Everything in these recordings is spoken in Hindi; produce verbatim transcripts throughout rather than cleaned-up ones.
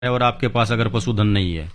और आपके पास अगर पशुधन नहीं है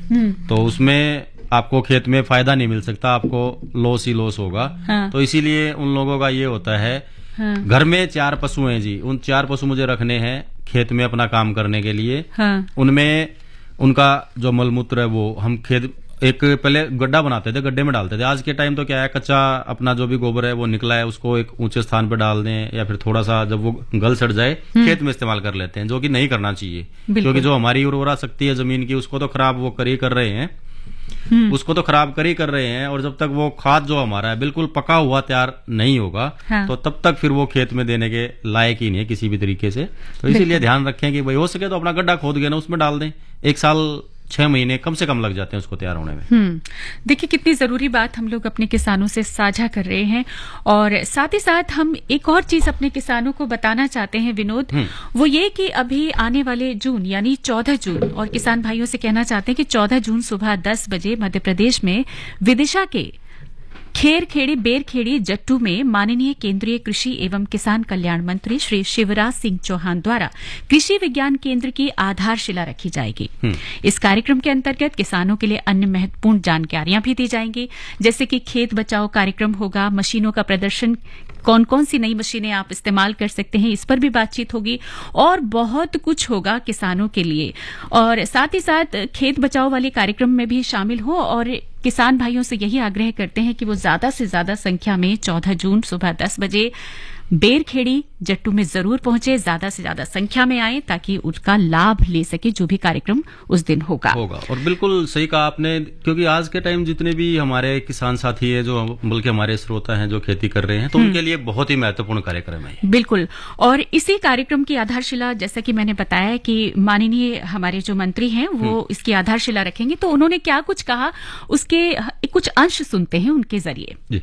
तो उसमें आपको खेत में फायदा नहीं मिल सकता, आपको लॉस ही लॉस होगा। हाँ। तो इसीलिए उन लोगों का ये होता है, हाँ। घर में चार पशु हैं जी, उन चार पशु मुझे रखने हैं खेत में अपना काम करने के लिए। हाँ। उनमें उनका जो मलमूत्र है वो हम खेत एक पहले गड्ढा बनाते थे, गड्ढे में डालते थे। आज के टाइम तो क्या है, कच्चा अपना जो भी गोबर है वो निकला है उसको एक ऊंचे स्थान पर डाल दें या फिर थोड़ा सा जब वो गल सड़ जाए खेत में इस्तेमाल कर लेते हैं, जो कि नहीं करना चाहिए। क्योंकि जो हमारी उर्वरा शक्ति है जमीन की उसको तो खराब वो कर ही कर रहे हैं, उसको तो खराब कर ही कर रहे हैं। और जब तक वो खाद जो हमारा है बिल्कुल पका हुआ तैयार नहीं होगा, हाँ। तो तब तक फिर वो खेत में देने के लायक ही नहीं है किसी भी तरीके से। तो इसीलिए ध्यान रखें कि भाई हो सके तो अपना गड्ढा खोद के ना उसमें डाल दें। एक साल छह महीने कम से कम लग जाते हैं उसको तैयार होने में। हम्म देखिए कितनी जरूरी बात हम लोग अपने किसानों से साझा कर रहे हैं। और साथ ही साथ हम एक और चीज अपने किसानों को बताना चाहते हैं विनोद, वो ये कि अभी आने वाले जून यानी चौदह जून, और किसान भाइयों से कहना चाहते हैं कि चौदह जून सुबह दस बजे मध्य प्रदेश में विदिशा के खेरखेड़ी बेरखेड़ी जट्टू में माननीय केंद्रीय कृषि एवं किसान कल्याण मंत्री श्री शिवराज सिंह चौहान द्वारा कृषि विज्ञान केंद्र की आधारशिला रखी जाएगी। इस कार्यक्रम के अंतर्गत किसानों के लिए अन्य महत्वपूर्ण जानकारियां भी दी जाएंगी, जैसे कि खेत बचाओ कार्यक्रम होगा, मशीनों का प्रदर्शन, कौन कौन सी नई मशीनें आप इस्तेमाल कर सकते हैं, इस पर भी बातचीत होगी और बहुत कुछ होगा किसानों के लिए। और साथ ही साथ खेत बचाओ वाले कार्यक्रम में भी शामिल हो और किसान भाइयों से यही आग्रह करते हैं कि वो ज्यादा से ज्यादा संख्या में चौदह जून सुबह दस बजे बेरखेड़ी जट्टू में जरूर पहुंचे, ज्यादा से ज्यादा संख्या में आए ताकि उसका लाभ ले सके जो भी कार्यक्रम उस दिन होगा होगा और बिल्कुल सही कहा आपने, क्योंकि आज के टाइम जितने भी हमारे किसान साथी है जो बल्कि हमारे श्रोता हैं जो खेती कर रहे हैं, तो उनके लिए बहुत ही महत्वपूर्ण कार्यक्रम है। बिल्कुल, और इसी कार्यक्रम की आधारशिला जैसा कि मैंने बताया कि माननीय हमारे जो मंत्री हैं वो इसकी आधारशिला रखेंगे, तो उन्होंने क्या कुछ कहा उसके कुछ अंश सुनते हैं उनके जरिए।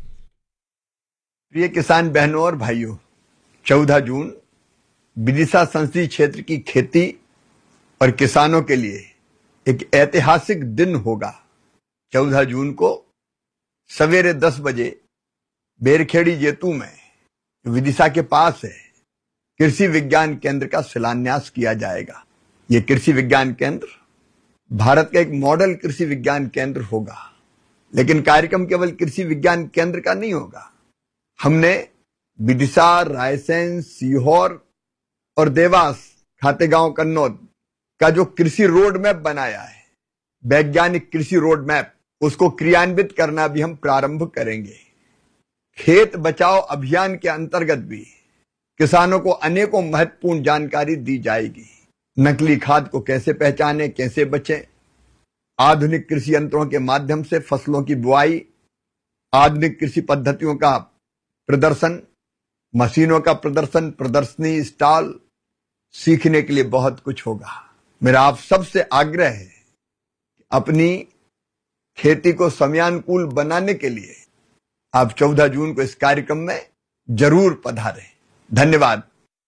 प्रिय किसान बहनों और भाइयों, चौदह जून विदिशा संसदीय क्षेत्र की खेती और किसानों के लिए एक ऐतिहासिक दिन होगा। चौदह जून को सवेरे दस बजे बेरखेड़ी जेतू में विदिशा के पास है कृषि विज्ञान केंद्र का शिलान्यास किया जाएगा। ये कृषि विज्ञान केंद्र भारत का एक मॉडल कृषि विज्ञान केंद्र होगा। लेकिन कार्यक्रम केवल कृषि विज्ञान केंद्र का नहीं होगा। हमने विदिशा, रायसेन, सीहोर और देवास, खातेगांव, कन्नौज का जो कृषि रोड मैप बनाया है, वैज्ञानिक कृषि रोड मैप, उसको क्रियान्वित करना भी हम प्रारंभ करेंगे। खेत बचाओ अभियान के अंतर्गत भी किसानों को अनेकों महत्वपूर्ण जानकारी दी जाएगी। नकली खाद को कैसे पहचानें, कैसे बचें, आधुनिक कृषि यंत्रों के माध्यम से फसलों की बुआई, आधुनिक कृषि पद्धतियों का प्रदर्शन, मशीनों का प्रदर्शन, प्रदर्शनी, स्टॉल, सीखने के लिए बहुत कुछ होगा। मेरा आप सबसे आग्रह है कि अपनी खेती को समयानुकूल बनाने के लिए आप चौदह जून को इस कार्यक्रम में जरूर पधारें। धन्यवाद।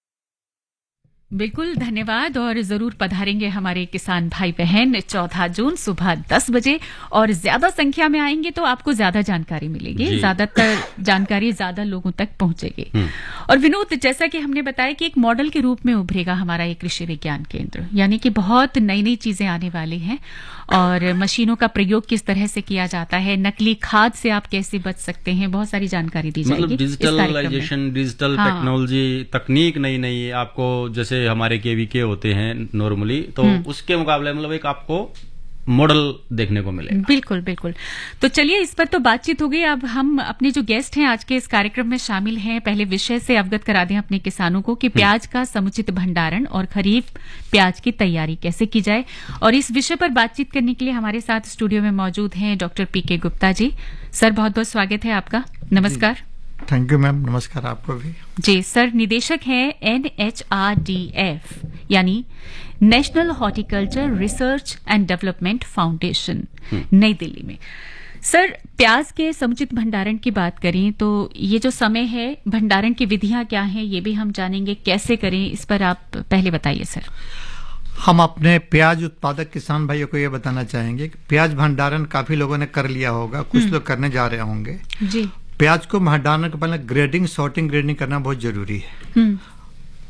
बिल्कुल धन्यवाद, और जरूर पधारेंगे हमारे किसान भाई बहन चौदह जून सुबह दस बजे, और ज्यादा संख्या में आएंगे तो आपको ज्यादा जानकारी मिलेगी, ज्यादातर जानकारी ज्यादा लोगों तक पहुंचेगी। और विनोद, जैसा कि हमने बताया कि एक मॉडल के रूप में उभरेगा हमारा ये कृषि विज्ञान केंद्र, यानी कि बहुत नई नई चीजें आने वाली हैं और मशीनों का प्रयोग किस तरह से किया जाता है, नकली खाद से आप कैसे बच सकते हैं, बहुत सारी जानकारी दी जाएगी। मतलब डिजिटलाइजेशन, डिजिटल टेक्नोलॉजी, तकनीक नई नई आपको, जैसे हमारे केवीके होते हैं नॉर्मली, तो उसके मुकाबले मतलब एक आपको मॉडल देखने को मिलेगा। बिल्कुल बिल्कुल। तो चलिए, इस पर तो बातचीत हो गई। अब हम अपने जो गेस्ट हैं आज के इस कार्यक्रम में शामिल हैं, पहले विषय से अवगत करा दें अपने किसानों को कि प्याज का समुचित भंडारण और खरीफ प्याज की तैयारी कैसे की जाए। और इस विषय पर बातचीत करने के लिए हमारे साथ स्टूडियो में मौजूद हैं डॉक्टर पीके गुप्ता जी। सर, बहुत बहुत स्वागत है आपका। नमस्कार। Thank you ma'am. नमस्कार आपको भी। जी सर, निदेशक हैं N H R D F यानी national horticulture research and development foundation, नई दिल्ली में। सर, प्याज के समुचित भंडारण की बात करें तो ये जो समय है, भंडारण की विधियां क्या हैं ये भी हम जानेंगे, कैसे करें, इस पर आप पहले बताइए सर। हम अपने प्याज उत्पादक किसान भाइयों को ये बताना चाहेंगे कि प्याज भंडारण काफी लोगों ने कर लिया होगा, कुछ लोग करने जा रहे होंगे जी। प्याज को भंडारण के पहले ग्रेडिंग, सॉर्टिंग, ग्रेडिंग करना बहुत जरूरी है।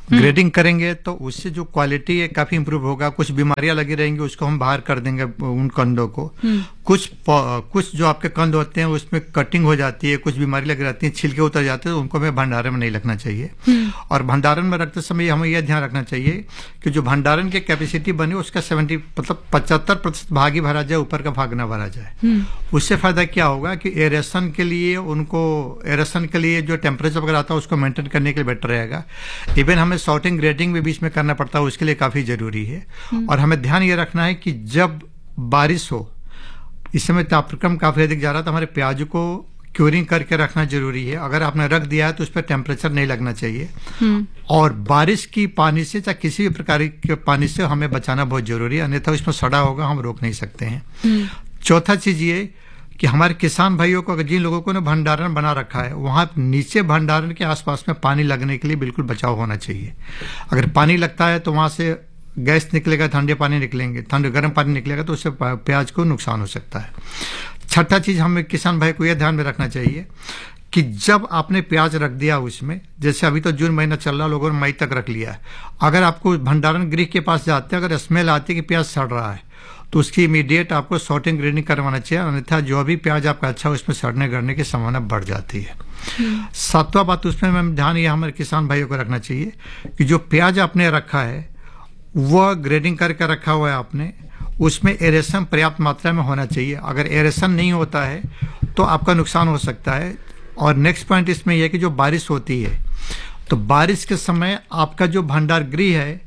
ग्रेडिंग करेंगे तो उससे जो क्वालिटी है काफी इंप्रूव होगा। कुछ बीमारियां लगी रहेंगी उसको हम बाहर कर देंगे उन कंदों को। कुछ कुछ जो आपके कंद होते हैं उसमें कटिंग हो जाती है, कुछ बीमारी लगी रहती है, छिलके उतर जाते हैं, तो उनको हमें भंडारण में नहीं रखना चाहिए। और भंडारण में रखते समय हमें यह ध्यान रखना चाहिए कि जो भंडारण की कैपेसिटी बनी उसका सेवेंटी मतलब पचहत्तर प्रतिशत भाग ही भरा जाए, ऊपर का भाग ना भरा जाए। उससे फायदा क्या होगा कि एरेशन के लिए उनको एरेशन के लिए जो टेम्परेचर वगैरह आता है उसको मेंटेन करने के लिए बेटर रहेगा। इवन हमें सॉर्टिंग ग्रेडिंग भी बीच में करना पड़ता है, उसके लिए काफी जरूरी है। और हमें ध्यान ये रखना है कि जब बारिश हो, इस समय तापक्रम काफी अधिक जा रहा है, तो हमारे प्याज को क्यूरिंग करके रखना जरूरी है। अगर आपने रख दिया है तो उस पर टेम्परेचर नहीं लगना चाहिए। और बारिश की पानी से चाहे किसी भी प्रकार के पानी से हमें बचाना बहुत जरूरी है, अन्यथा उसमें सड़ा होगा, हम रोक नहीं सकते हैं। चौथा चीज ये कि हमारे किसान भाइयों को, अगर जिन लोगों को ने भंडारण बना रखा है, वहां नीचे भंडारण के आसपास में पानी लगने के लिए बिल्कुल बचाव होना चाहिए। अगर पानी लगता है तो वहां से गैस निकलेगा, ठंडे पानी निकलेंगे, ठंडे गर्म पानी निकलेगा, तो उससे प्याज को नुकसान हो सकता है। छठा चीज हमें किसान भाई को यह ध्यान में रखना चाहिए कि जब आपने प्याज रख दिया उसमें, जैसे अभी तो जून महीना चल रहा, लोगों ने मई तक रख लिया है, अगर आपको भंडारण गृह के पास जाते हैं, अगर स्मेल आती है कि प्याज सड़ रहा है, तो उसकी इमीडिएट आपको सॉर्टिंग ग्रेडिंग करवाना चाहिए, अन्यथा जो भी प्याज आपका अच्छा है उसमें सड़ने गड़ने की संभावना बढ़ जाती है। सातवां बात उसमें मैम ध्यान ये हमारे किसान भाइयों को रखना चाहिए कि जो प्याज आपने रखा है वह ग्रेडिंग करके रखा हुआ है आपने, उसमें एरेशन पर्याप्त मात्रा में होना चाहिए। अगर एरेशन नहीं होता है तो आपका नुकसान हो सकता है। और नेक्स्ट पॉइंट इसमें यह कि जो बारिश होती है, तो बारिश के समय आपका जो भंडार गृह है,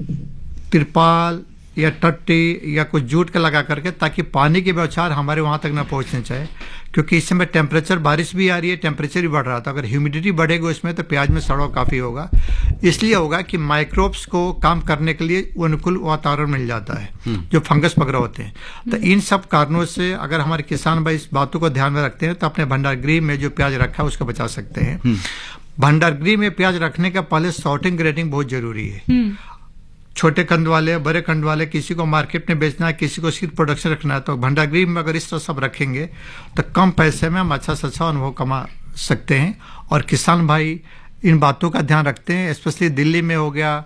तिरपाल या टट्टी या कुछ जूट का लगा करके, ताकि पानी की बौछार हमारे वहां तक ना पहुंचने चाहिए, क्योंकि इस समय टेम्परेचर, बारिश भी आ रही है, टेम्परेचर भी बढ़ रहा था। अगर ह्यूमिडिटी बढ़ेगा उसमें तो प्याज में सड़ाव काफी होगा। इसलिए होगा कि माइक्रोब्स को काम करने के लिए अनुकूल वातावरण मिल जाता है, जो फंगस वगैरह होते हैं। तो इन सब कारणों से अगर हमारे किसान भाई इस बातों को ध्यान में रखते हैं तो अपने भंडार गृह में जो प्याज रखा है उसको बचा सकते हैं। भंडार गृह में प्याज रखने के पहले सॉर्टिंग ग्रेडिंग बहुत जरूरी है। छोटे कंद वाले, बड़े कंद वाले, किसी को मार्केट में बेचना है, किसी को सिर्फ प्रोडक्शन रखना है, तो भंडारगृह में अगर इस तरह सब रखेंगे तो कम पैसे में हम अच्छा से अच्छा अनुभव कमा सकते हैं। और किसान भाई इन बातों का ध्यान रखते हैं, स्पेशली दिल्ली में हो गया,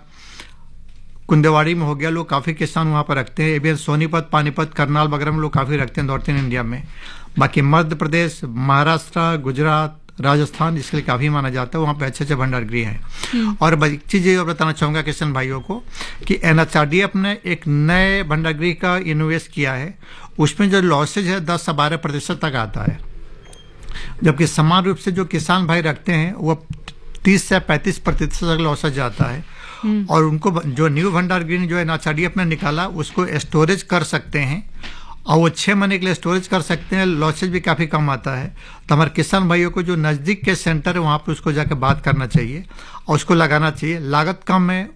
कुंदेवाड़ी में हो गया, लोग काफी किसान वहां पर रखते हैं। एवं सोनीपत, पानीपत, करनाल वगैरह में लोग काफी रखते हैं नॉर्थ इंडिया में। बाकी मध्य प्रदेश, महाराष्ट्र, गुजरात, राजस्थान इसके लिए काफी माना जाता है, वहां पे अच्छे अच्छे भंडार गृह हैं। और एक चीज ये बताना चाहूंगा किसान भाइयों को कि एनएचआरडीएफ ने एक नए भंडार गृह का इनोवेट किया है, उसमें जो लॉसेज है दस से बारह प्रतिशत तक आता है, जबकि समान रूप से जो किसान भाई रखते हैं वो तीस से पैंतीस प्रतिशत तक लॉसेज आता है। और उनको जो न्यू भंडार गृह जो एनएचआरडीएफ ने निकाला उसको स्टोरेज कर सकते हैं, और वो छह महीने के लिए स्टोरेज कर सकते हैं, लॉसेज भी काफी कम आता है। तो हमारे किसान भाइयों को जो नजदीक के सेंटर है वहां पर उसको जाकर बात करना चाहिए और उसको लगाना चाहिए। लागत कम है,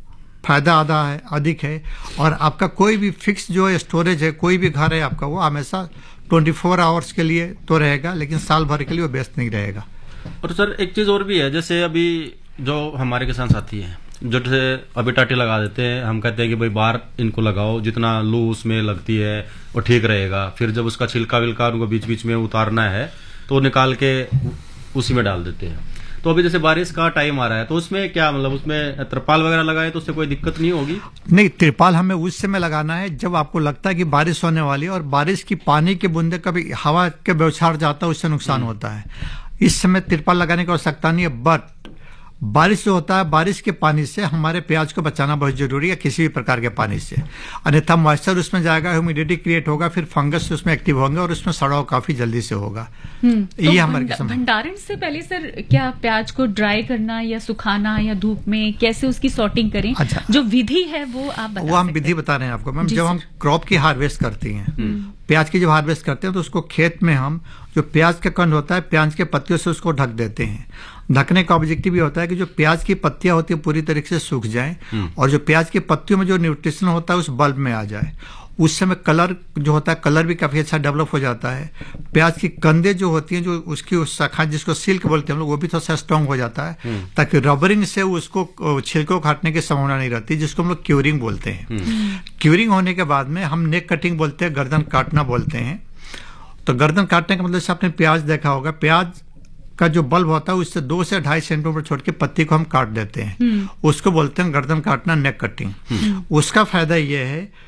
फायदा आधा है, अधिक है। और आपका कोई भी फिक्स जो स्टोरेज है, कोई भी घर है आपका, वो हमेशा चौबीस आवर्स के लिए तो रहेगा, लेकिन साल भर के लिए वो व्यस्त नहीं रहेगा। और सर एक चीज और भी है, जैसे अभी जो हमारे किसान साथी हैं जो अभी टाटी लगा देते हैं, हम कहते हैं कि भाई बाहर इनको लगाओ, जितना लू उसमें लगती है वो ठीक रहेगा। फिर जब उसका छिलका विलका उनको बीच बीच में उतारना है तो वो निकाल के उसी में डाल देते हैं। तो अभी जैसे बारिश का टाइम आ रहा है तो उसमें क्या मतलब उसमें त्रिपाल वगैरह लगाए तो उससे कोई दिक्कत नहीं होगी? नहीं, त्रिपाल हमें उस समय लगाना है जब आपको लगता है कि बारिश होने वाली है और बारिश की पानी के बूंदे कभी हवा के बौछार जाता है, उससे नुकसान होता है। इस समय त्रिपाल लगाने की आवश्यकता नहीं है। बट बारिश जो होता है, बारिश के पानी से हमारे प्याज को बचाना बहुत जरूरी है, किसी भी प्रकार के पानी से, अन्यथा मॉइस्चर उसमें जाएगा, ह्यूमिडिटी क्रिएट होगा, फिर फंगस उसमें एक्टिव होंगे और उसमें सड़ाव काफी जल्दी से होगा। ये तो हमारे भंड, भंडारण से पहले सर क्या प्याज को ड्राई करना या सुखाना या धूप में कैसे उसकी सॉर्टिंग करें? अच्छा, जो विधि है वो आप बता वो हम विधि बता रहे हैं आपको मैम। जब हम क्रॉप की हार्वेस्ट करती हैं, प्याज की जब हार्वेस्ट करते हैं तो उसको खेत में हम जो प्याज का कंद होता है प्याज के पत्तियों से उसको ढक देते हैं। ढकने का ऑब्जेक्टिव ये होता है कि जो प्याज की पत्तियां होती है पूरी तरीके से सूख जाएं और जो प्याज की पत्तियों में जो न्यूट्रिशन होता है उस बल्ब में आ जाए। उस समय कलर जो होता है, कलर भी काफी अच्छा डेवलप हो जाता है। प्याज की कंदे जो होती हैं, जो उसकी उस शाखा जिसको सिल्क बोलते हैं हम लोग, वो भी थोड़ा सा स्ट्रांग हो जाता है, ताकि रबरिंग से उसको छिलको काटने की संभावना नहीं रहती, जिसको हम लोग क्यूरिंग बोलते हैं। क्यूरिंग होने के बाद में हम नेक कटिंग बोलते हैं, गर्दन काटना बोलते हैं। तो गर्दन काटने का मतलब से आपने प्याज देखा होगा, प्याज का जो बल्ब होता है उससे दो से ढाई सेंटीमीटर छोड़ के पत्ती को हम काट देते हैं, उसको बोलते हैं गर्दन काटना, नेक कटिंग। उसका फायदा ये है